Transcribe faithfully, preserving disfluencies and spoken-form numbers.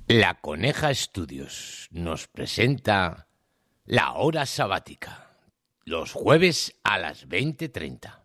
La Coneja Estudios nos presenta La Hora Sabática, los jueves a las veinte treinta.